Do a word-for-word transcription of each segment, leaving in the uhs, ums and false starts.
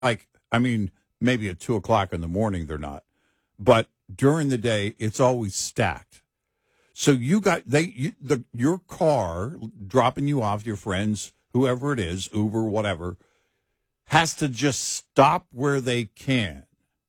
like, I mean, maybe at two o'clock in the morning they're not, but during the day it's always stacked. So you got they you, the your car dropping you off, your friends, whoever it is, Uber, whatever, has to just stop where they can.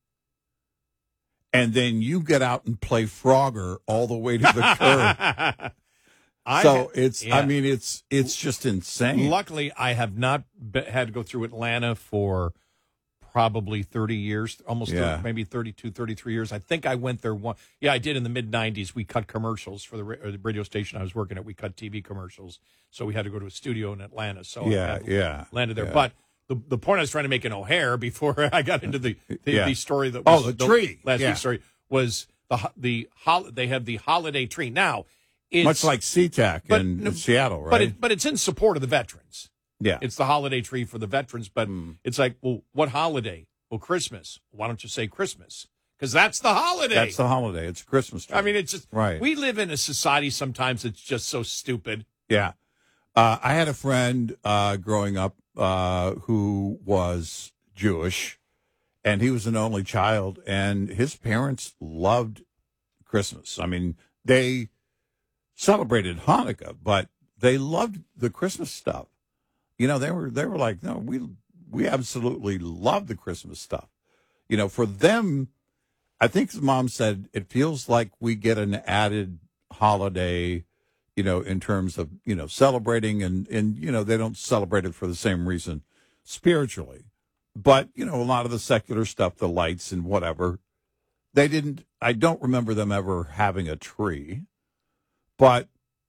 And then you get out and play Frogger all the way to the curb. I so ha- it's, yeah. I mean, it's it's just insane. Luckily, I have not be- had to go through Atlanta for probably thirty years, almost Yeah. thirty, maybe thirty-two, thirty-three years. I think I went there one. Yeah, I did in the mid nineties. We cut commercials for the, ra- or the radio station I was working at. We cut T V commercials. So we had to go to a studio in Atlanta. So Yeah, I yeah, landed there. yeah. But the the point I was trying to make in O'Hare before I got into the, the, Yeah. the story that Oh, was the tree. last Yeah. week's story was the ho- the hol- they have the holiday tree. Now, it's, Much like SeaTac but- in no, Seattle, right? But it, but it's in support of the veterans. yeah. It's the holiday tree for the veterans, but Mm. it's like, well, what holiday? Well, Christmas. Why don't you say Christmas? Because that's the holiday. That's the holiday. It's Christmas tree. I mean, it's just, Right. we live in a society sometimes that's just so stupid. Yeah. Uh, I had a friend uh, growing up uh, who was Jewish, and he was an only child, and his parents loved Christmas. I mean, they celebrated Hanukkah, but they loved the Christmas stuff. You know, they were they were like, no, we we absolutely love the Christmas stuff. You know, for them, I think his mom said it feels like we get an added holiday, you know, in terms of, you know, celebrating and, and, you know, they don't celebrate it for the same reason spiritually. But, you know, a lot of the secular stuff, the lights and whatever, they didn't, I don't remember them ever having a tree, but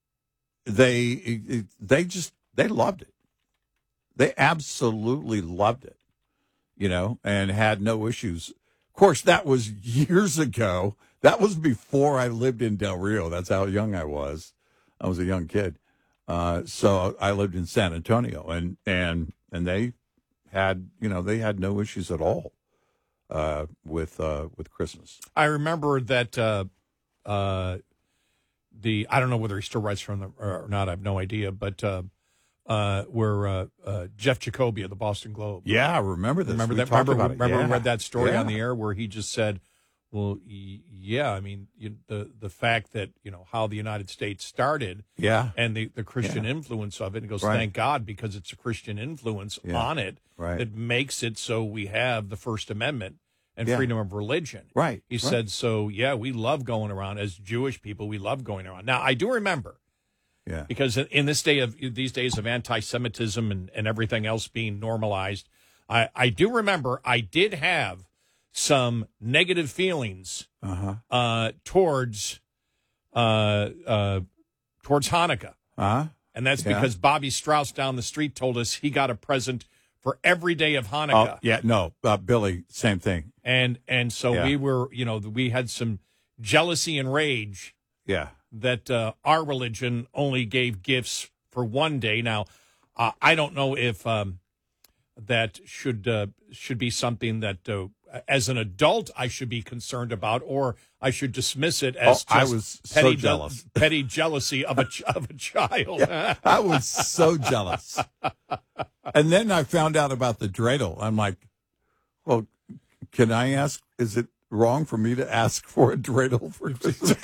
they, they just, they loved it. They absolutely loved it, you know, and had no issues. Of course, that was years ago. That was before I lived in Del Rio. That's how young I was. I was a young kid. Uh, so I lived in San Antonio, and, and, and they had, you know, they had no issues at all uh, with, uh, with Christmas. I remember that uh, uh, the, I don't know whether he still writes from them or not. I have no idea, but uh, uh, where uh, uh, Jeff Jacoby of the Boston Globe. Yeah, I remember this. Remember We that? talked Remember, about it. remember Yeah. we read that story Yeah. on the air where he just said, well, y- yeah, I mean, you, the the fact that, you know, how the United States started Yeah. and the, the Christian Yeah. influence of it, and he goes, Right. thank God, because it's a Christian influence Yeah. on it Right. that makes it so we have the First Amendment and Yeah. freedom of religion. Right. He right. said, so, yeah, we love going around as Jewish people. We love going around. Now, I do remember, Yeah. because in- in this day of these days of anti-Semitism and, and everything else being normalized, I, I do remember I did have some negative feelings Uh-huh. uh, towards uh, uh, towards Hanukkah. Uh-huh. And that's Yeah. because Bobby Strauss down the street told us he got a present for every day of Hanukkah. Oh, yeah, no, uh, Billy, same thing. And and so Yeah. we were, you know, we had some jealousy and rage Yeah. that uh, our religion only gave gifts for one day. Now, uh, I don't know if um, that should uh, should be something that, uh, as an adult, I should be concerned about, or I should dismiss it as Oh, I just was so petty, jealous. petty jealousy of a ch- of a child. Yeah, I was so jealous. And then I found out about the dreidel. I'm like, well, can I ask, is it wrong for me to ask for a dreidel for Christmas?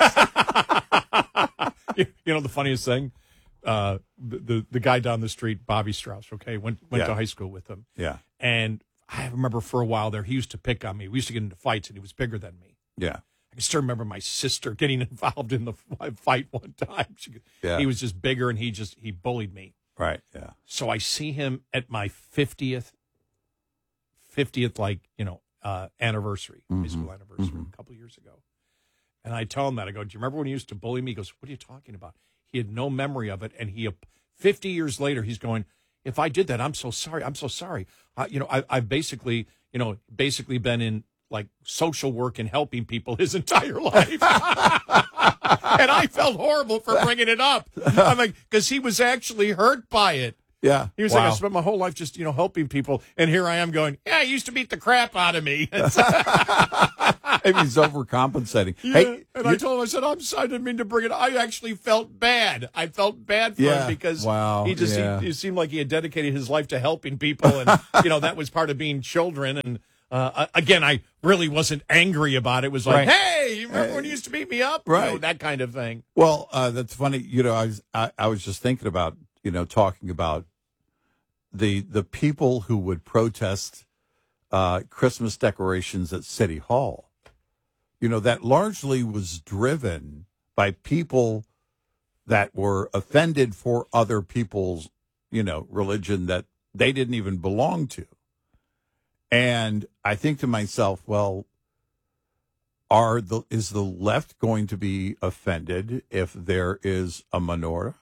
you, you know the funniest thing, uh, the, the the guy down the street, Bobby Strauss. Okay, went went Yeah. to high school with him, Yeah, and I remember for a while there, he used to pick on me. We used to get into fights, and he was bigger than me. yeah, I can still remember my sister getting involved in the f- fight one time. She, Yeah. He was just bigger, and he just he bullied me. right, yeah. So I see him at my fiftieth, fiftieth, like, you know, uh, anniversary, high school anniversary, a couple of years ago. And I tell him that. I go, do you remember when he used to bully me? He goes, what are you talking about? He had no memory of it. And he, fifty years later, he's going, if I did that, I'm so sorry. I'm so sorry. Uh, you know, I, I've basically, you know, basically been in like social work and helping people his entire life. And I felt horrible for bringing it up. I'm like, because he was actually hurt by it. Yeah. He was wow. like, I spent my whole life just, you know, helping people. And here I am going, yeah, he used to beat the crap out of me. Maybe he's overcompensating. Yeah, Hey, and you, I told him, I said, I'm sorry, I didn't mean to bring it. I actually felt bad. I felt bad for Yeah, him because wow, he just yeah. he, he seemed like he had dedicated his life to helping people, and you know that was part of being children. And uh, again, I really wasn't angry about it. It was like, Right. hey, you remember when you used to beat me up? Right. You know, that kind of thing. well, uh, that's funny. You know, I was I, I was just thinking about you know talking about the the people who would protest uh, Christmas decorations at City Hall. You know, that largely was driven by people that were offended for other people's, you know, religion that they didn't even belong to. And I think to myself, well, are the is the left going to be offended if there is a menorah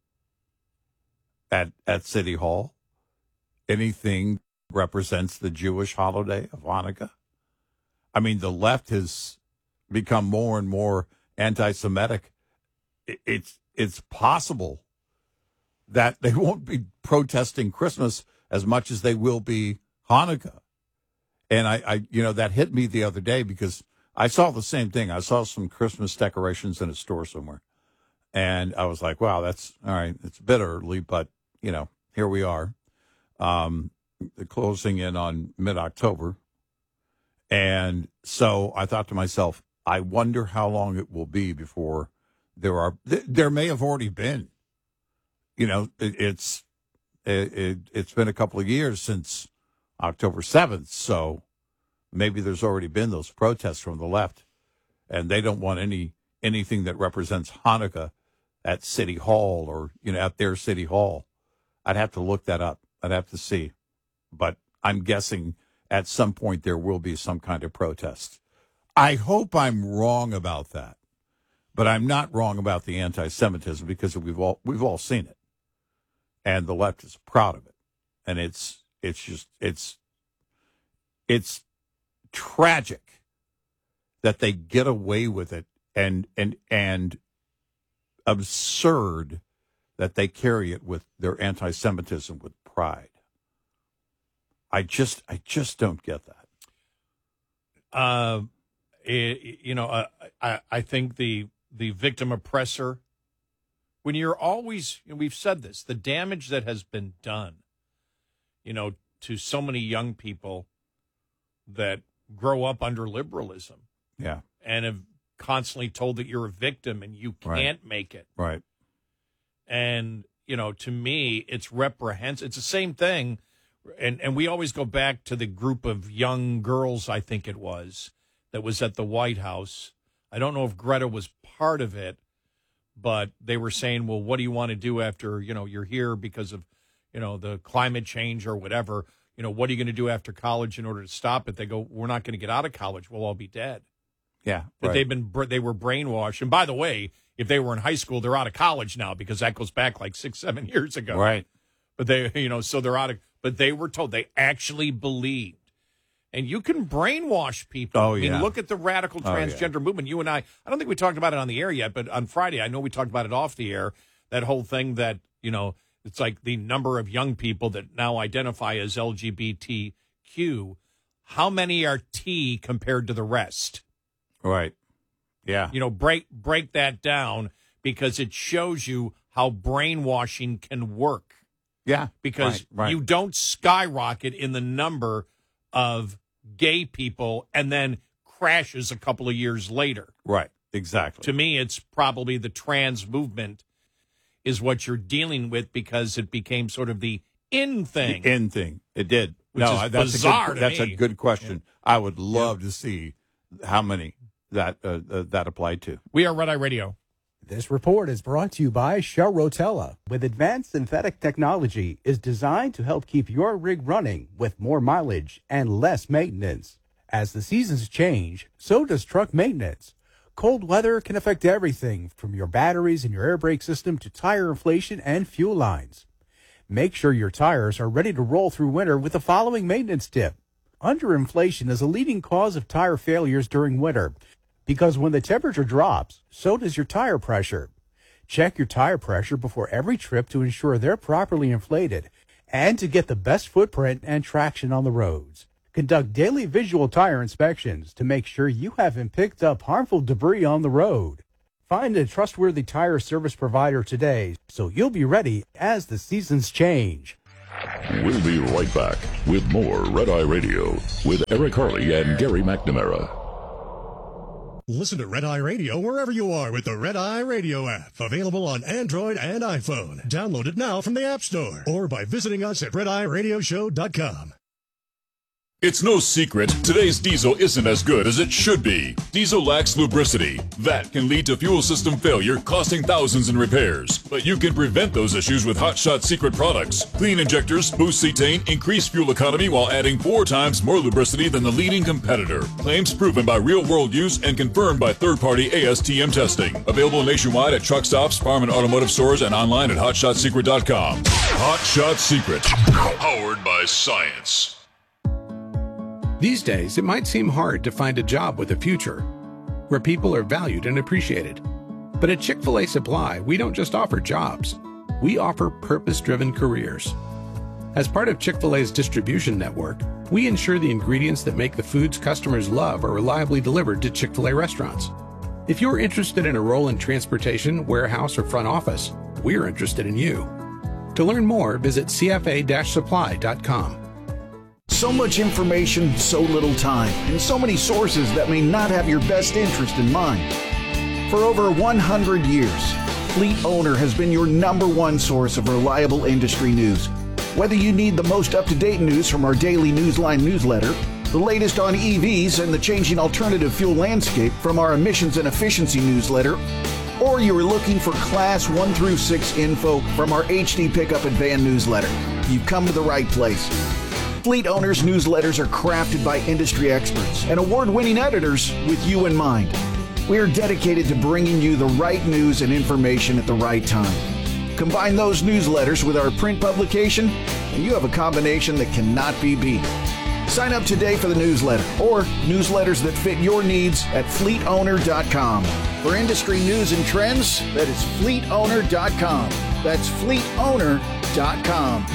at at City Hall? Anything represents the Jewish holiday of Hanukkah? I mean, the left has become more and more anti-Semitic. It- It's it's possible that they won't be protesting Christmas as much as they will be Hanukkah. And I, I, you know, that hit me the other day because I saw the same thing. I saw some Christmas decorations in a store somewhere, and I was like, "Wow, that's all right." It's a bit early, but you know, here we are, um, closing in on mid-October, and so I thought to myself, I wonder how long it will be before there are. Th- there may have already been. You know, it, it's it, it, it's been a couple of years since October seventh, so maybe there's already been those protests from the left, and they don't want any anything that represents Hanukkah at City Hall or you know at their City Hall. I'd have to look that up. I'd have to see, but I'm guessing at some point there will be some kind of protest. I hope I'm wrong about that, but I'm not wrong about the anti-Semitism because we've all we've all seen it, and the left is proud of it, and it's it's just it's it's tragic that they get away with it, and and and absurd that they carry it with their anti-Semitism with pride. I just I just don't get that. Uh, it, you know, uh, I I think the the victim oppressor. When you're always, and we've said this, the damage that has been done, you know, to so many young people that grow up under liberalism Yeah, and have constantly told that you're a victim and you can't Right. make it. right. And, you know, to me, it's reprehensible. It's the same thing. And, and we always go back to the group of young girls, I think it was, that was at the White House. I don't know if Greta was part of it, but they were saying, well, what do you want to do after, you know, you're here because of, you know, the climate change or whatever. You know, what are you going to do after college in order to stop it? They go, we're not going to get out of college. We'll all be dead. Yeah, But right. they've been, they were brainwashed. And by the way, if they were in high school, they're out of college now because that goes back like six, seven years ago. right. But they, you know, so they're out of, but they were told, they actually believed. And you can brainwash people. Oh, I mean, yeah. look at the radical Oh, yeah. transgender movement. You and I, I don't think we talked about it on the air yet, but on Friday, I know we talked about it off the air. That whole thing that, you know, it's like the number of young people that now identify as L G B T Q. How many are T compared to the rest? Right. Yeah. You know, break break that down because it shows you how brainwashing can work. Yeah. Because right, right. you don't skyrocket in the number of gay people and then crashes a couple of years later. Right. Exactly. To me, it's probably the trans movement is what you're dealing with because it became sort of the in thing. The in thing. It did. Which no, is I- that's bizarre a to good, that's me. a good question. I would love to see how many that uh, uh, that applied to. We are Red Eye Radio. This report is brought to you by Shell Rotella. With advanced synthetic technology, is designed to help keep your rig running with more mileage and less maintenance. As the seasons change, so does truck maintenance. Cold weather can affect everything from your batteries and your air brake system to tire inflation and fuel lines. Make sure your tires are ready to roll through winter with the following maintenance tip. Underinflation is a leading cause of tire failures during winter because when the temperature drops, so does your tire pressure. Check your tire pressure before every trip to ensure they're properly inflated and to get the best footprint and traction on the roads. conduct daily visual tire inspections to make sure you haven't picked up harmful debris on the road. Find a trustworthy tire service provider today so you'll be ready as the seasons change. We'll be right back with more Red Eye Radio with Eric Harley and Gary McNamara. Listen to Red Eye Radio wherever you are with the Red Eye Radio app. Available on Android and iPhone. Download it now from the App Store or by visiting us at red eye radio show dot com. It's no secret, today's diesel isn't as good as it should be. Diesel lacks lubricity. That can lead to fuel system failure, costing thousands in repairs. But you can prevent those issues with Hot Shot Secret products. Clean injectors, boost cetane, increase fuel economy while adding four times more lubricity than the leading competitor. Claims proven by real-world use and confirmed by third-party A S T M testing. Available nationwide at truck stops, farm and automotive stores, and online at hot shot secret dot com. Hot Shot Secret, powered by science. These days, it might seem hard to find a job with a future, where people are valued and appreciated. But at Chick-fil-A Supply, we don't just offer jobs, we offer purpose-driven careers. As part of Chick-fil-A's distribution network, we ensure the ingredients that make the foods customers love are reliably delivered to Chick-fil-A restaurants. If you're interested in a role in transportation, warehouse, or front office, we're interested in you. To learn more, visit c f a dash supply dot com. So much information, so little time, and so many sources that may not have your best interest in mind. For over one hundred years, Fleet Owner has been your number one source of reliable industry news. Whether you need the most up-to-date news from our daily Newsline newsletter, the latest on E Vs and the changing alternative fuel landscape from our emissions and efficiency newsletter, or you are looking for Class one through six info from our H D Pickup and Van newsletter, you've come to the right place. Fleet Owners newsletters are crafted by industry experts and award-winning editors with you in mind. We are dedicated to bringing you the right news and information at the right time. Combine those newsletters with our print publication, and you have a combination that cannot be beat. Sign up today for the newsletter or newsletters that fit your needs at fleet owner dot com. For industry news and trends, that is fleet owner dot com. That's fleet owner dot com.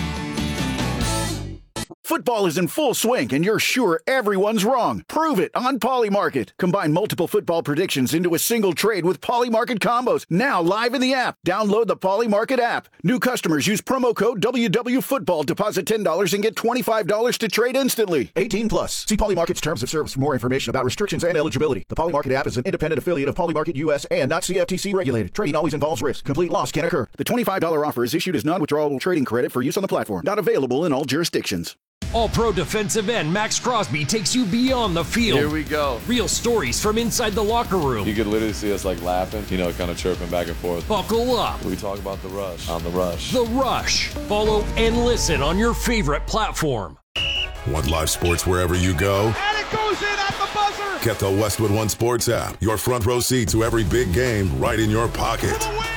Football is in full swing, and you're sure everyone's wrong. Prove it on Polymarket. Combine multiple football predictions into a single trade with Polymarket combos. Now live in the app. Download the Polymarket app. New customers use promo code W W Football. Deposit ten dollars and get twenty-five dollars to trade instantly. eighteen plus. See Polymarket's terms of service for more information about restrictions and eligibility. The Polymarket app is an independent affiliate of Polymarket U S and not C F T C regulated. Trading always involves risk. Complete loss can occur. The twenty-five dollars offer is issued as non-withdrawable trading credit for use on the platform. Not available in all jurisdictions. All-Pro defensive end Max Crosby takes you beyond the field. Here we go. Real stories from inside the locker room. You could literally see us like laughing, you know, kind of chirping back and forth. Buckle up. We talk about the rush on the rush. The Rush. Follow and listen on your favorite platform. Want live sports wherever you go? And it goes in at the buzzer. Get the Westwood One Sports app. Your front row seat to every big game right in your pocket. For the win.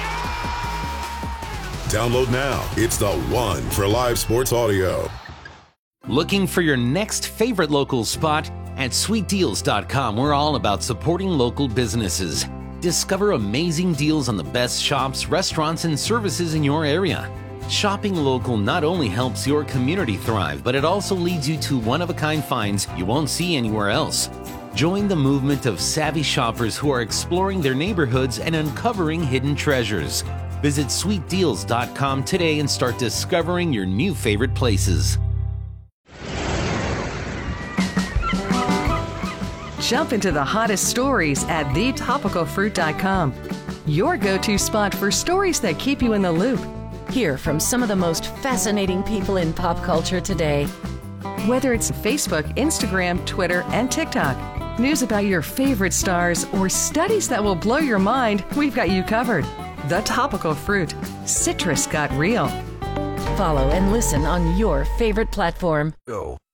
Download now. It's the one for live sports audio. Looking for your next favorite local spot? At sweet deals dot com, we're all about supporting local businesses. Discover amazing deals on the best shops, restaurants, and services in your area. Shopping local not only helps your community thrive, but it also leads you to one-of-a-kind finds you won't see anywhere else. Join the movement of savvy shoppers who are exploring their neighborhoods and uncovering hidden treasures. Visit sweet deals dot com today and start discovering your new favorite places. Jump into the hottest stories at the topical fruit dot com. Your go-to spot for stories that keep you in the loop. Hear from some of the most fascinating people in pop culture today. Whether it's Facebook, Instagram, Twitter, and TikTok, news about your favorite stars, or studies that will blow your mind, we've got you covered. The Topical Fruit. Citrus got real. Follow and listen on your favorite platform. Go.